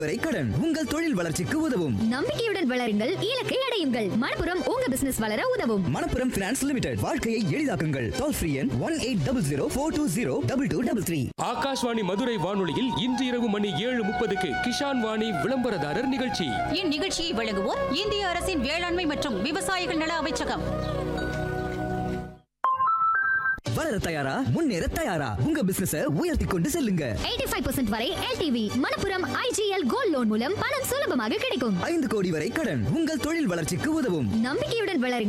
கடன் உங்கள் தொழில் வளர்ச்சிக்கு உதவும். நம்பிக்கையுடன் வளருங்கள், இலக்கை அடையுங்கள். மணப்புரம் உங்க பிசினஸ் வளர உதவும். மணப்புரம் பினான்ஸ் லிமிடெட், வாழ்க்கையை எளிதாக்குங்கள். டோல் ஃப்ரீ எண் 180042202233. ஆகாஷ்வாணி மதுரை வானொலியில் இன்று இரவு மணி 7:30க்கு கிஷான் வாணி விளம்பரதாரர் நிகழ்ச்சி. இந்நிகழ்ச்சியை வழங்குவோர் இந்திய அரசின் வேளாண்மை மற்றும் விவசாயிகள் நல அமைச்சகம். வளர தயாரா, முன்னேற தயாரா, உங்க பிசினஸ உயர்த்தி கொண்டு செல்லுங்க. 85% வரை LTV. Manappuram IGL gold loan மூலம் பணம் சுலபமாக கிடைக்கும். 5 கோடி வரை கடன் உங்கள் தொழில் வளர்ச்சிக்கு உதவும். நம்பிக்கையுடன் வளருங்கள்.